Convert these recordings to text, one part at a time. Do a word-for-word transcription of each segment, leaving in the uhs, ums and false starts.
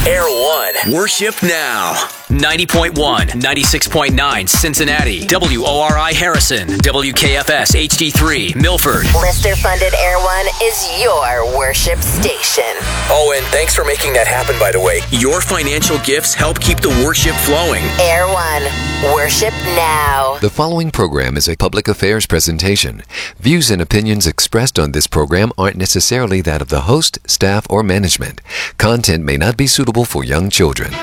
Air One. Worship now. ninety point one, ninety-six point nine Cincinnati, W O R I Harrison, W K F S H D three Milford. Listener-funded Air One is your worship station. Oh, and thanks for making that happen, by the way. Your financial gifts help keep the worship flowing. Air One. Worship now. The following program is a public affairs presentation. Views and opinions expressed on this program aren't necessarily that of the host, staff, or management. Content may not be suitable for young children.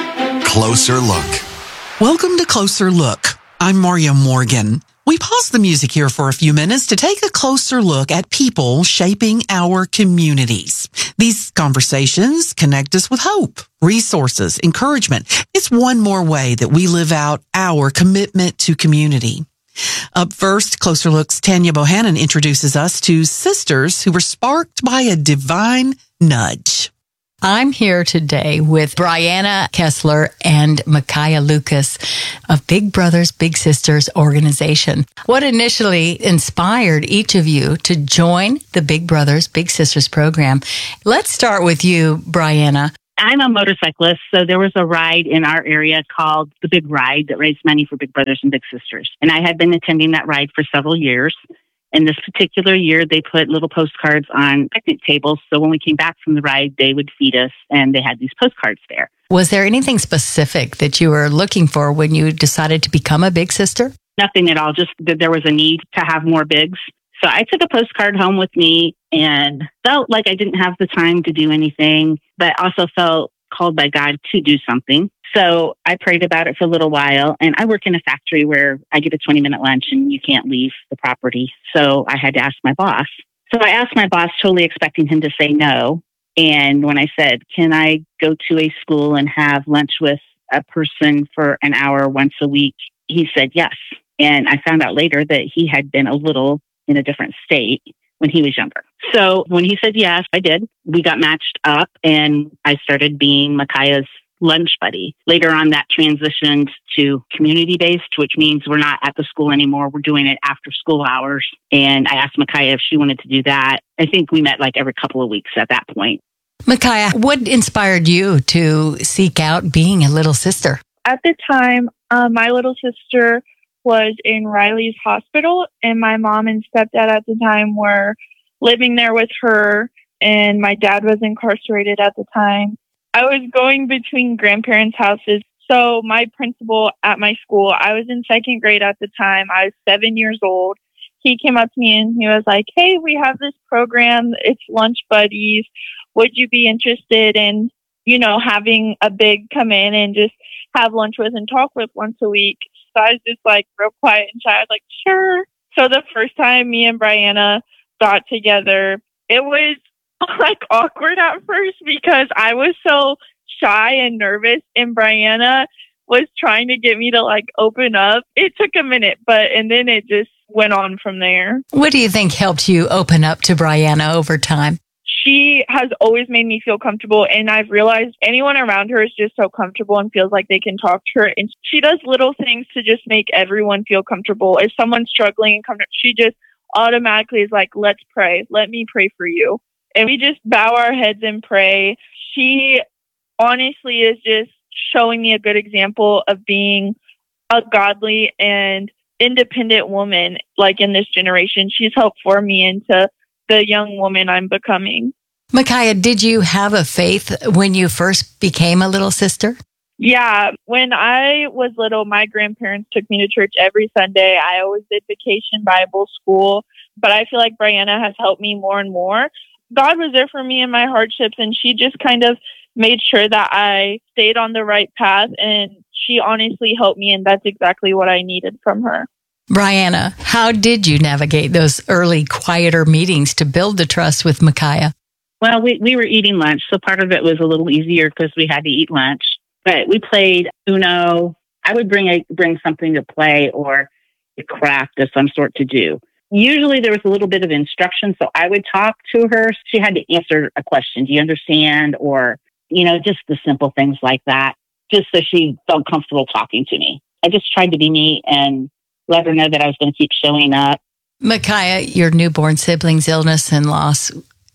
Closer Look. Welcome to Closer Look. I'm Maria Morgan. We pause the music here for a few minutes to take a closer look at people shaping our communities. These conversations connect us with hope, resources, encouragement. It's one more way that we live out our commitment to community. Up first, Closer Look's Tanya Bohannon introduces us to sisters who were sparked by a divine nudge. I'm here today with Brianna Kessler and Micaiah Lucas of Big Brothers Big Sisters organization. What initially inspired each of you to join the Big Brothers Big Sisters program? Let's start with you, Brianna. I'm a motorcyclist, so there was a ride in our area called the Big Ride that raised money for Big Brothers and Big Sisters. And I had been attending that ride for several years. And this particular year, they put little postcards on picnic tables. So when we came back from the ride, they would feed us, and they had these postcards there. Was there anything specific that you were looking for when you decided to become a Big Sister? Nothing at all, just that there was a need to have more bigs. So I took a postcard home with me and felt like I didn't have the time to do anything, but also felt called by God to do something. So I prayed about it for a little while, and I work in a factory where I get a twenty-minute lunch and you can't leave the property. So I had to ask my boss. So I asked my boss, totally expecting him to say no. And when I said, can I go to a school and have lunch with a person for an hour once a week? He said yes. And I found out later that he had been a little in a different state when he was younger. So when he said yes, I did. We got matched up, and I started being Micaiah's lunch buddy. Later on, that transitioned to community-based, which means we're not at the school anymore. We're doing it after school hours. And I asked Micaiah if she wanted to do that. I think we met like every couple of weeks at that point. Micaiah, what inspired you to seek out being a little sister? At the time, uh, my little sister was in Riley's hospital, and my mom and stepdad at the time were living there with her, and my dad was incarcerated at the time. I was going between grandparents' houses. So my principal at my school, I was in second grade at the time. I was seven years old. He came up to me and he was like, hey, we have this program. It's Lunch Buddies. Would you be interested in, you know, having a big come in and just have lunch with and talk with once a week? So I was just like real quiet and shy. I was like, sure. So the first time me and Brianna got together, it was like awkward at first because I was so shy and nervous, and Brianna was trying to get me to like open up. It took a minute, but and then it just went on from there. What do you think helped you open up to Brianna over time? She has always made me feel comfortable, and I've realized anyone around her is just so comfortable and feels like they can talk to her. And she does little things to just make everyone feel comfortable. If someone's struggling and comfortable, she just automatically is like, let's pray. Let me pray for you. And we just bow our heads and pray. She honestly is just showing me a good example of being a godly and independent woman. Like in this generation, she's helped form me into the young woman I'm becoming. Micaiah, did you have a faith when you first became a little sister? Yeah. When I was little, my grandparents took me to church every Sunday. I always did vacation Bible school, but I feel like Brianna has helped me more and more. God was there for me in my hardships, and she just kind of made sure that I stayed on the right path, and she honestly helped me, and that's exactly what I needed from her. Brianna, how did you navigate those early, quieter meetings to build the trust with Micaiah? Well, we, we were eating lunch, so part of it was a little easier because we had to eat lunch. But we played Uno. I would bring a bring something to play or a craft of some sort to do. Usually there was a little bit of instruction, so I would talk to her. She had to answer a question. Do you understand? Or, you know, just the simple things like that, just so she felt comfortable talking to me. I just tried to be me and let her know that I was going to keep showing up. Micaiah, your newborn sibling's illness and loss,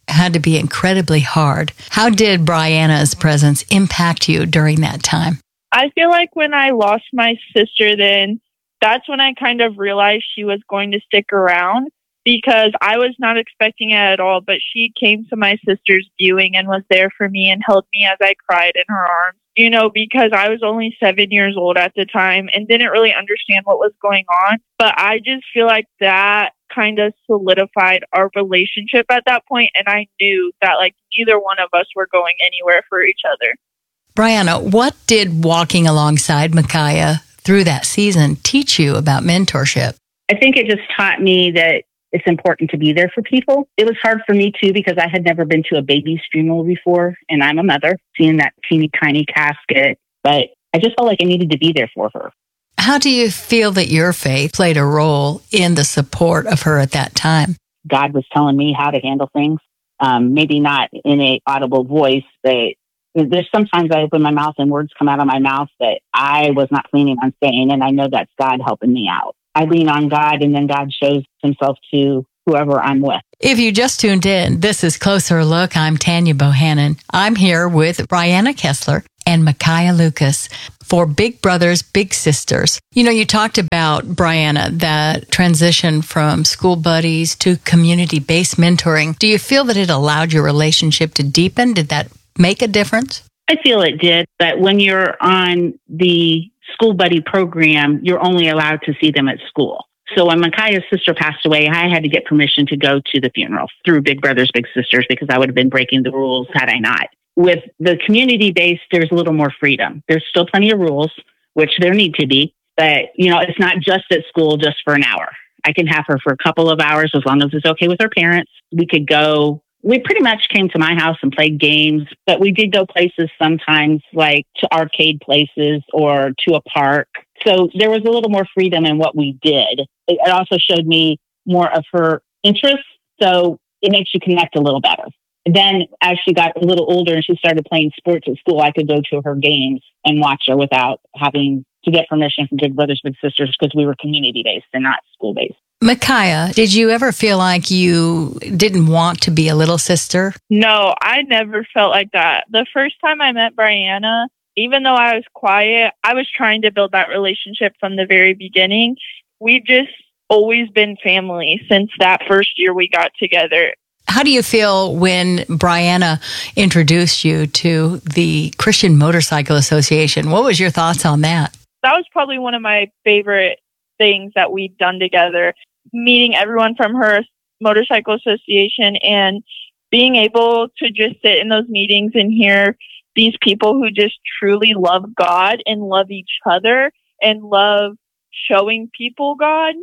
had to be incredibly hard. How did Brianna's presence impact you during that time? I feel like when I lost my sister then, that's when I kind of realized she was going to stick around, because I was not expecting it at all, but she came to my sister's viewing and was there for me and held me as I cried in her arms. You know, because I was only seven years old at the time and didn't really understand what was going on. But I just feel like that kind of solidified our relationship at that point. And I knew that like neither one of us were going anywhere for each other. Brianna, what did walking alongside Micaiah through that season teach you about mentorship? I think it just taught me that it's important to be there for people. It was hard for me too, because I had never been to a baby's funeral before, and I'm a mother, seeing that teeny tiny casket, but I just felt like I needed to be there for her. How do you feel that your faith played a role in the support of her at that time? God was telling me how to handle things, um, maybe not in a audible voice, but there's sometimes I open my mouth and words come out of my mouth that I was not planning on saying, and I know that's God helping me out. I lean on God, and then God shows himself to whoever I'm with. If you just tuned in, this is Closer Look. I'm Tanya Bohannon. I'm here with Brianna Kessler and Micaiah Lucas for Big Brothers, Big Sisters. You know, you talked about, Brianna, that transition from school buddies to community-based mentoring. Do you feel that it allowed your relationship to deepen? Did that make a difference? I feel it did, but when you're on the school buddy program, you're only allowed to see them at school. So when Micaiah's sister passed away, I had to get permission to go to the funeral through Big Brothers, Big Sisters, because I would have been breaking the rules had I not. With the community-based, there's a little more freedom. There's still plenty of rules, which there need to be, but you know, it's not just at school just for an hour. I can have her for a couple of hours as long as it's okay with her parents. We could go. We pretty much came to my house and played games, but we did go places sometimes, like to arcade places or to a park. So there was a little more freedom in what we did. It also showed me more of her interests, so it makes you connect a little better. Then as she got a little older and she started playing sports at school, I could go to her games and watch her without having to get permission from Big Brothers, Big Sisters, because we were community-based and not school-based. Micaiah, did you ever feel like you didn't want to be a little sister? No, I never felt like that. The first time I met Brianna, even though I was quiet, I was trying to build that relationship from the very beginning. We've just always been family since that first year we got together. How do you feel when Brianna introduced you to the Christian Motorcycle Association? What was your thoughts on that? That was probably one of my favorite things that we've done together. Meeting everyone from her motorcycle association and being able to just sit in those meetings and hear these people who just truly love God and love each other and love showing people God.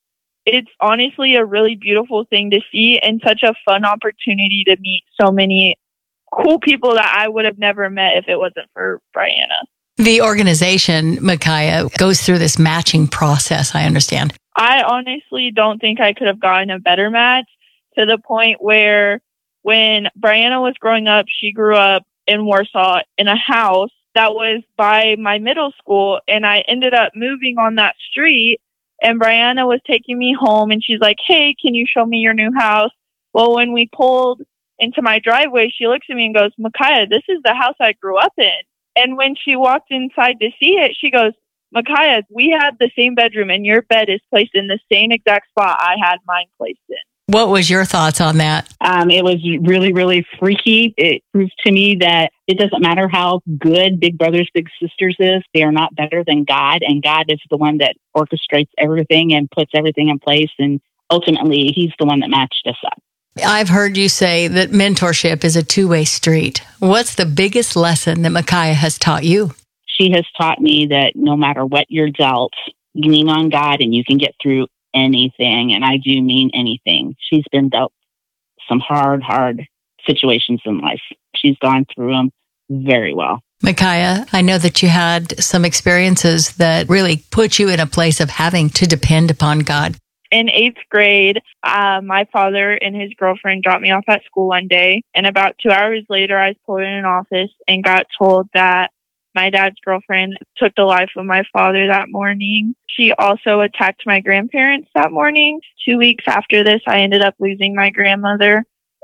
It's honestly a really beautiful thing to see and such a fun opportunity to meet so many cool people that I would have never met if it wasn't for Brianna. The organization, Micaiah, goes through this matching process, I understand. I honestly don't think I could have gotten a better match, to the point where when Brianna was growing up, she grew up in Warsaw in a house that was by my middle school, and I ended up moving on that street, and Brianna was taking me home, and she's like, "Hey, can you show me your new house?" Well, when we pulled into my driveway, she looks at me and goes, "Micaiah, this is the house I grew up in." And when she walked inside to see it, she goes, "Micaiah, we had the same bedroom and your bed is placed in the same exact spot I had mine placed in." What was your thoughts on that? Um, it was really, really freaky. It proves to me that it doesn't matter how good Big Brothers, Big Sisters is. They are not better than God. And God is the one that orchestrates everything and puts everything in place. And ultimately, he's the one that matched us up. I've heard you say that mentorship is a two-way street. What's the biggest lesson that Micaiah has taught you? She has taught me that no matter what you're dealt, you lean on God and you can get through anything. And I do mean anything. She's been dealt some hard, hard situations in life. She's gone through them very well. Micaiah, I know that you had some experiences that really put you in a place of having to depend upon God. In eighth grade, uh, my father and his girlfriend dropped me off at school one day. And about two hours later, I was pulled in an office and got told that my dad's girlfriend took the life of my father that morning. She also attacked my grandparents that morning. Two weeks after this, I ended up losing my grandmother.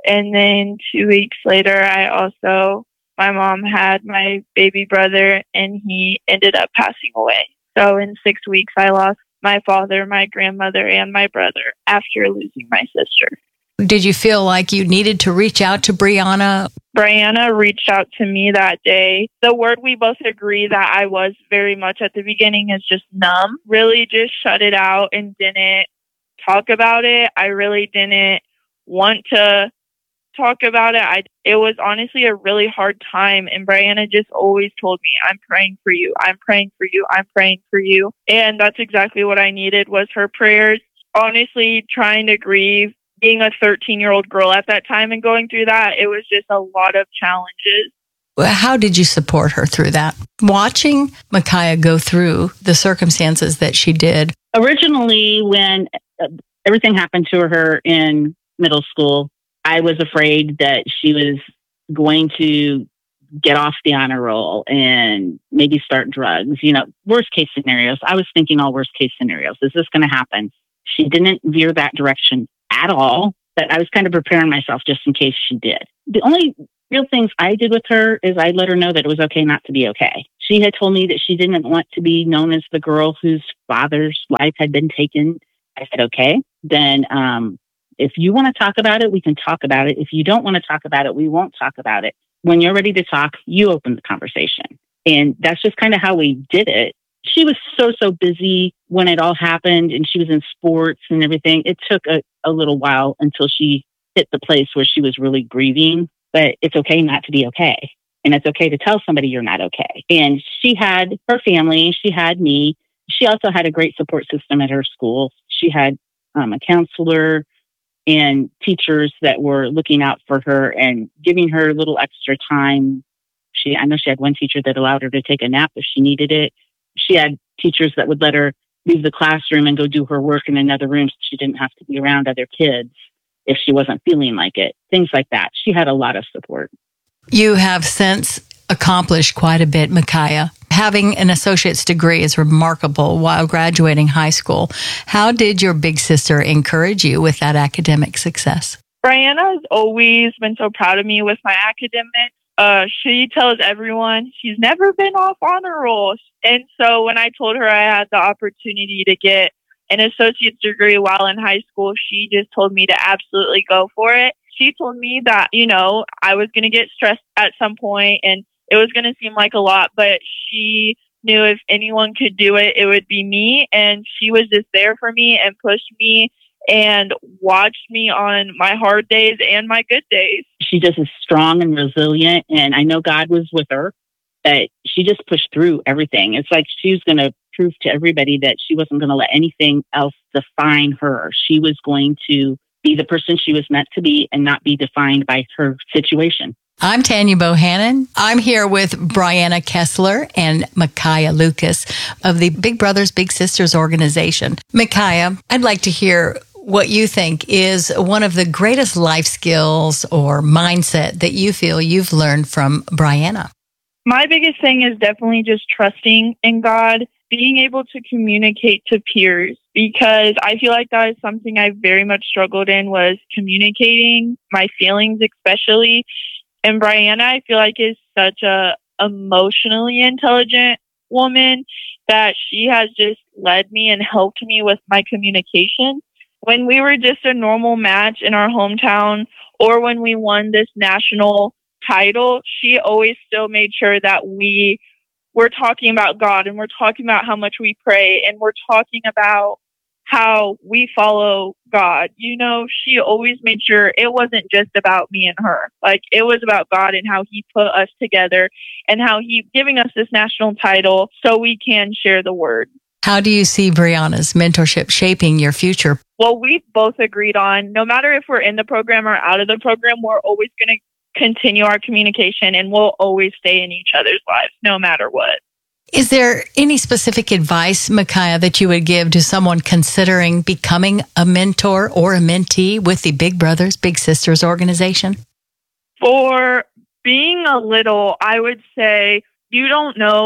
And then two weeks later, I also, my mom had my baby brother, and he ended up passing away. So in six weeks, I lost my father, my grandmother, and my brother after losing my sister. Did you feel like you needed to reach out to Brianna? Brianna reached out to me that day. The word we both agree that I was very much at the beginning is just numb. Really just shut it out and didn't talk about it. I really didn't want to talk about it. I, it was honestly a really hard time. And Brianna just always told me, I'm praying for you. I'm praying for you. I'm praying for you. And that's exactly what I needed was her prayers. Honestly, trying to grieve, being a thirteen-year-old girl at that time and going through that, it was just a lot of challenges. How did you support her through that? Watching Micaiah go through the circumstances that she did. Originally, when everything happened to her in middle school, I was afraid that she was going to get off the honor roll and maybe start drugs. You know, worst case scenarios. I was thinking all worst case scenarios. Is this going to happen? She didn't veer that direction at all, but I was kind of preparing myself just in case she did. The only real things I did with her is I let her know that it was okay not to be okay. She had told me that she didn't want to be known as the girl whose father's life had been taken. I said, okay, then um, if you want to talk about it, we can talk about it. If you don't want to talk about it, we won't talk about it. When you're ready to talk, you open the conversation. And that's just kind of how we did it. She was so, so busy when it all happened, and she was in sports and everything. It took a, a little while until she hit the place where she was really grieving, but it's okay not to be okay. And it's okay to tell somebody you're not okay. And she had her family. She had me. She also had a great support system at her school. She had um, a counselor and teachers that were looking out for her and giving her a little extra time. She, I know she had one teacher that allowed her to take a nap if she needed it. She had teachers that would let her leave the classroom and go do her work in another room so she didn't have to be around other kids if she wasn't feeling like it. Things like that. She had a lot of support. You have since accomplished quite a bit, Micaiah. Having an associate's degree is remarkable while graduating high school. How did your big sister encourage you with that academic success? Brianna has always been so proud of me with my academics. Uh, she tells everyone she's never been off honor roll. And so when I told her I had the opportunity to get an associate's degree while in high school, she just told me to absolutely go for it. She told me that, you know, I was going to get stressed at some point and it was going to seem like a lot, but she knew if anyone could do it, it would be me. And she was just there for me and pushed me and watched me on my hard days and my good days. She just is strong and resilient, and I know God was with her, but she just pushed through everything. It's like she was going to prove to everybody that she wasn't going to let anything else define her. She was going to be the person she was meant to be and not be defined by her situation. I'm Tanya Bohannon. I'm here with Brianna Kessler and Micaiah Lucas of the Big Brothers Big Sisters organization. Micaiah, I'd like to hear what you think is one of the greatest life skills or mindset that you feel you've learned from Brianna. My biggest thing is definitely just trusting in God, being able to communicate to peers, because I feel like that is something I very much struggled in, was communicating my feelings especially. And Brianna, I feel like, is such a emotionally intelligent woman that she has just led me and helped me with my communication. When we were just a normal match in our hometown, or when we won this national title, she always still made sure that we were talking about God, and we're talking about how much we pray, and we're talking about how we follow God. You know, she always made sure it wasn't just about me and her. Like, it was about God and how he put us together and how he giving us this national title so we can share the word. How do you see Brianna's mentorship shaping your future? Well, we've both agreed on, no matter if we're in the program or out of the program, we're always going to continue our communication, and we'll always stay in each other's lives, no matter what. Is there any specific advice, Micaiah, that you would give to someone considering becoming a mentor or a mentee with the Big Brothers Big Sisters organization? For being a little, I would say you don't know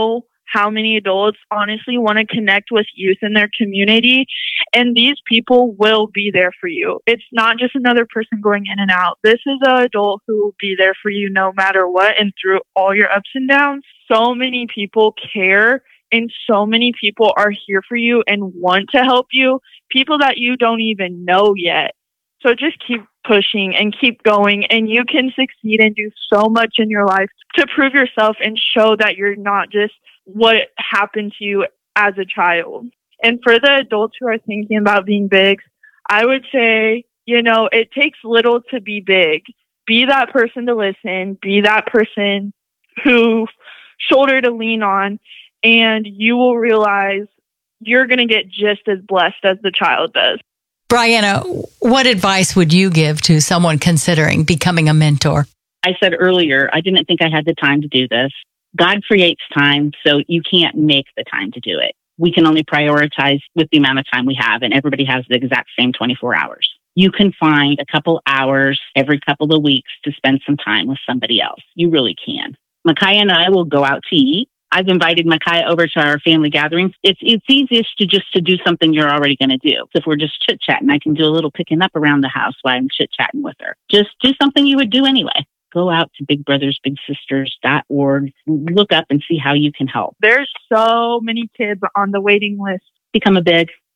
how many adults honestly want to connect with youth in their community. And these people will be there for you. It's not just another person going in and out. This is an adult who will be there for you no matter what and through all your ups and downs. So many people care and so many people are here for you and want to help you, people that you don't even know yet. So just keep pushing and keep going, and you can succeed and do so much in your life to prove yourself and show that you're not just what happened to you as a child. And for the adults who are thinking about being big, I would say, you know, it takes little to be big. Be that person to listen, be that person who shoulder to lean on, and you will realize you're going to get just as blessed as the child does. Brianna, what advice would you give to someone considering becoming a mentor? I said earlier, I didn't think I had the time to do this. God creates time, so you can't make the time to do it. We can only prioritize with the amount of time we have, and everybody has the exact same twenty-four hours. You can find a couple hours every couple of weeks to spend some time with somebody else. You really can. Micaiah and I will go out to eat. I've invited Micaiah over to our family gatherings. It's it's easiest to just to do something you're already going to do. So if we're just chit-chatting, I can do a little picking up around the house while I'm chit-chatting with her. Just do something you would do anyway. Go out to big brothers big sisters dot org. Look up and see how you can help. There's so many kids on the waiting list. Become a big.